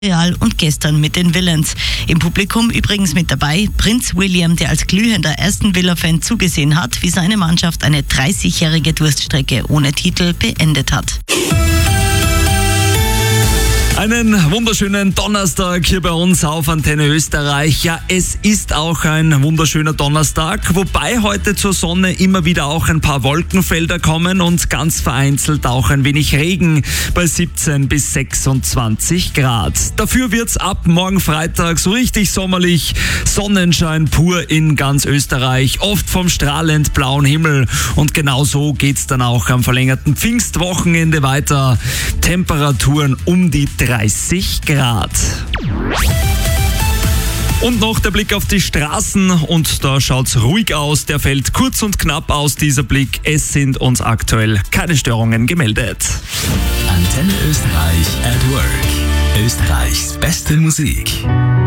Real und gestern mit den Villains. Im Publikum übrigens mit dabei Prinz William, der als glühender Aston Villa-Fan zugesehen hat, wie seine Mannschaft eine 30-jährige Durststrecke ohne Titel beendet hat. Einen wunderschönen Donnerstag hier bei uns auf Antenne Österreich. Ja, es ist auch ein wunderschöner Donnerstag, wobei heute zur Sonne immer wieder auch ein paar Wolkenfelder kommen und ganz vereinzelt auch ein wenig Regen bei 17 bis 26 Grad. Dafür wird's ab morgen Freitag so richtig sommerlich, Sonnenschein pur in ganz Österreich, oft vom strahlend blauen Himmel, und genau so geht's dann auch am verlängerten Pfingstwochenende weiter. Temperaturen um die 30 Grad. Und noch der Blick auf die Straßen, und da schaut's ruhig aus. Der fällt kurz und knapp aus, dieser Blick. Es sind uns aktuell keine Störungen gemeldet. Antenne Österreich at Work. Österreichs beste Musik.